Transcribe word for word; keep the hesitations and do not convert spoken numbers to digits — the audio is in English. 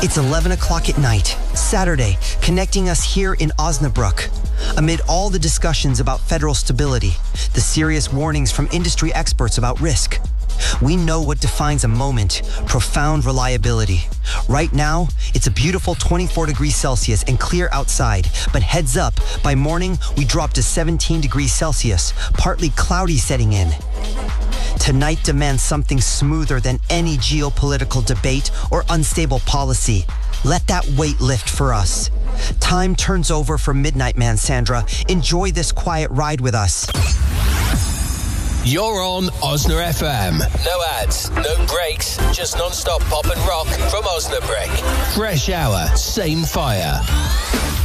It's eleven o'clock at night, Saturday, connecting us here in Osnabrück. Amid all the discussions about federal stability, the serious warnings from industry experts about risk, we know what defines a moment: profound reliability. Right now, it's a beautiful twenty-four degrees Celsius and clear outside, but heads up, by morning, we drop to seventeen degrees Celsius, partly cloudy setting in. Tonight demands something smoother than any geopolitical debate or unstable policy. Let that weight lift for us. Time turns over for Midnight Man, Sandra. Enjoy this quiet ride with us. You're on Osna F M. No ads, no breaks, just non-stop pop and rock from Osnabrück. Fresh hour, same fire.